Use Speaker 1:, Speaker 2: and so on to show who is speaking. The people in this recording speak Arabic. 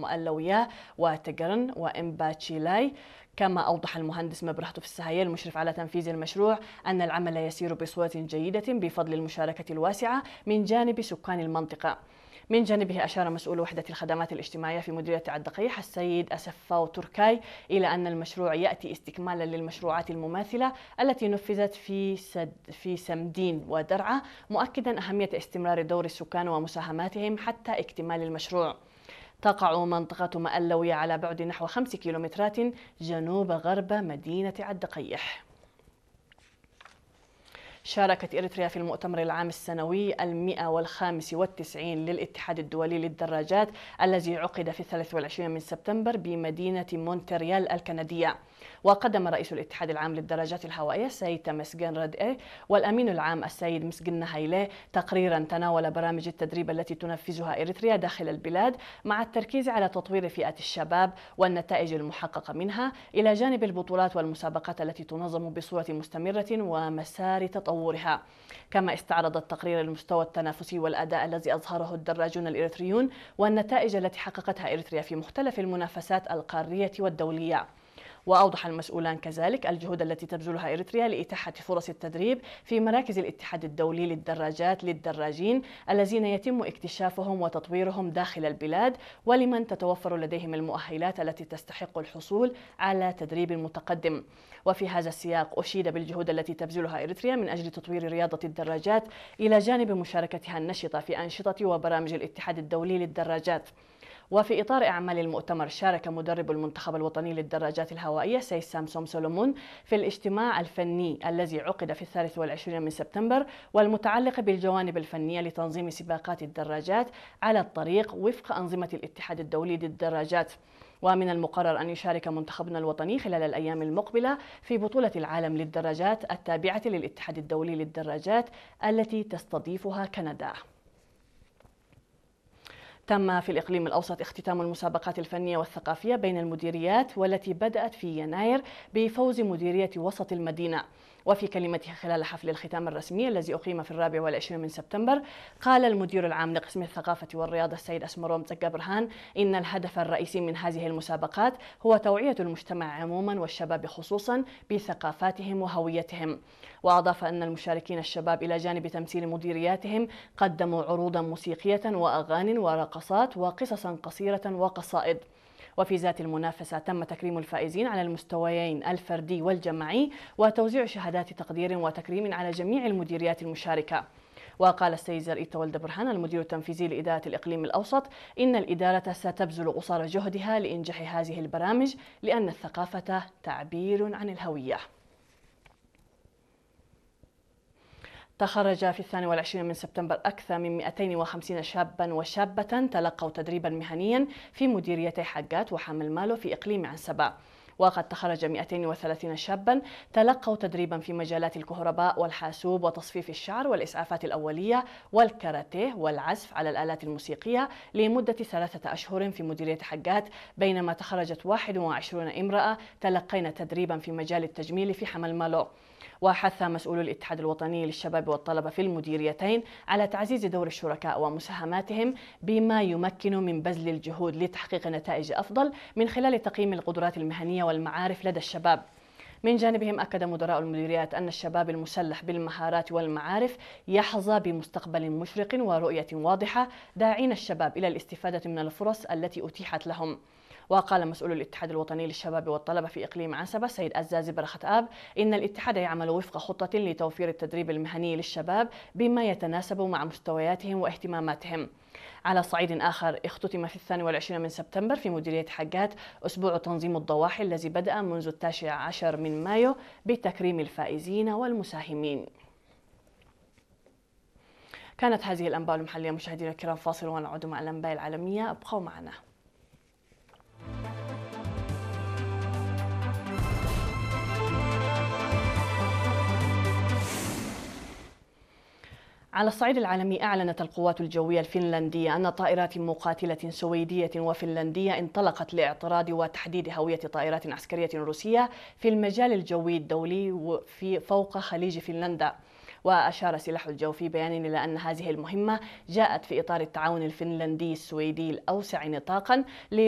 Speaker 1: مؤلوية وتجرن وإمباتشيلاي. كما أوضح المهندس مبرهت السهيل المشرف على تنفيذ المشروع أن العمل يسير بصورة جيدة بفضل المشاركة الواسعة من جانب سكان المنطقة. من جانبه أشار مسؤول وحدة الخدمات الاجتماعية في مديرية عالدقيح السيد أسفاو تركاي إلى أن المشروع يأتي استكمالا للمشروعات المماثلة التي نفذت في سمدين ودرعا، مؤكدا أهمية استمرار دور السكان ومساهماتهم حتى اكتمال المشروع. تقع منطقة مألوية على بعد نحو 5 كيلومترات جنوب غرب مدينة عالدقيح. شاركت إريتريا في المؤتمر العام السنوي 195 للاتحاد الدولي للدراجات الذي عقد في 23 من سبتمبر بمدينة مونتريال الكندية. وقدم رئيس الاتحاد العام للدراجات الهوائية السيد تمسجن رد والأمين العام السيد مسجن هايلي تقريرا تناول برامج التدريب التي تنفذها إريتريا داخل البلاد مع التركيز على تطوير فئة الشباب والنتائج المحققة منها، إلى جانب البطولات والمسابقات التي تنظم بصورة مستمرة ومسار تطورها. كما استعرض التقرير المستوى التنافسي والأداء الذي أظهره الدراجون الإريتريون والنتائج التي حققتها إريتريا في مختلف المنافسات القارية والدولية. وأوضح المسؤولان كذلك الجهود التي تبذلها إريتريا لإتاحة فرص التدريب في مراكز الاتحاد الدولي للدراجات للدراجين الذين يتم اكتشافهم وتطويرهم داخل البلاد، ولمن تتوفر لديهم المؤهلات التي تستحق الحصول على تدريب متقدم. وفي هذا السياق أشيد بالجهود التي تبذلها إريتريا من أجل تطوير رياضة الدراجات إلى جانب مشاركتها النشطة في أنشطة وبرامج الاتحاد الدولي للدراجات. وفي إطار أعمال المؤتمر شارك مدرب المنتخب الوطني للدراجات الهوائية سيد سامسون سولومون في الاجتماع الفني الذي عقد في 23 من سبتمبر والمتعلق بالجوانب الفنية لتنظيم سباقات الدراجات على الطريق وفق أنظمة الاتحاد الدولي للدراجات. ومن المقرر أن يشارك منتخبنا الوطني خلال الأيام المقبلة في بطولة العالم للدراجات التابعة للاتحاد الدولي للدراجات التي تستضيفها كندا. تم في الإقليم الأوسط اختتام المسابقات الفنية والثقافية بين المديريات والتي بدأت في يناير بفوز مديرية وسط المدينة. وفي كلمته خلال حفل الختام الرسمي الذي أقيم في 24 من سبتمبر، قال المدير العام لقسم الثقافة والرياضة السيد أسمروم تسقى برهان إن الهدف الرئيسي من هذه المسابقات هو توعية المجتمع عموما والشباب خصوصا بثقافاتهم وهويتهم. وأضاف أن المشاركين الشباب إلى جانب تمثيل مديرياتهم قدموا عروضا موسيقية وأغاني ورقصات وقصصا قصيرة وقصائد. وفي ذات المنافسة تم تكريم الفائزين على المستويين الفردي والجماعي وتوزيع شهادات تقدير وتكريم على جميع المديريات المشاركة. وقال السيد زرقيت ولد برهان المدير التنفيذي لإدارة الإقليم الأوسط إن الإدارة ستبذل قصارى جهدها لإنجاح هذه البرامج لأن الثقافة تعبير عن الهوية. تخرج في 22 من سبتمبر أكثر من 250 شابا وشابة تلقوا تدريبا مهنيا في مديريتي حقات وحمل مالو في إقليم عنسبة. وقد تخرج 230 شابا تلقوا تدريبا في مجالات الكهرباء والحاسوب وتصفيف الشعر والإسعافات الأولية والكاراتيه والعزف على الآلات الموسيقية لمدة 3 أشهر في مديرية حقات، بينما تخرجت 21 امرأة تلقين تدريبا في مجال التجميل في حمل مالو. وحث مسؤول الاتحاد الوطني للشباب والطلبة في المديريتين على تعزيز دور الشركاء ومساهماتهم بما يمكن من بذل الجهود لتحقيق نتائج أفضل من خلال تقييم القدرات المهنية والمعارف لدى الشباب. من جانبهم أكد مدراء المديريات أن الشباب المسلح بالمهارات والمعارف يحظى بمستقبل مشرق ورؤية واضحة، داعين الشباب إلى الاستفادة من الفرص التي أتيحت لهم. وقال مسؤول الاتحاد الوطني للشباب والطلبة في إقليم عنسبة السيد أزازي برخت آب إن الاتحاد يعمل وفق خطة لتوفير التدريب المهني للشباب بما يتناسب مع مستوياتهم واهتماماتهم. على صعيد آخر، اختتم في 22 من سبتمبر في مديرية حقات أسبوع تنظيم الضواحي الذي بدأ منذ 19 من مايو بتكريم الفائزين والمساهمين. كانت هذه الأنباء المحلية مشاهدينا الكرام، فاصل ونعود مع الأنباء العالمية، ابقوا معنا. على الصعيد العالمي، أعلنت القوات الجوية الفنلندية أن طائرات مقاتلة سويدية وفنلندية انطلقت لاعتراض وتحديد هوية طائرات عسكرية روسية في المجال الجوي الدولي فوق خليج فنلندا. وأشار سلاح الجو في بيان إلى أن هذه المهمة جاءت في إطار التعاون الفنلندي السويدي الأوسع نطاقا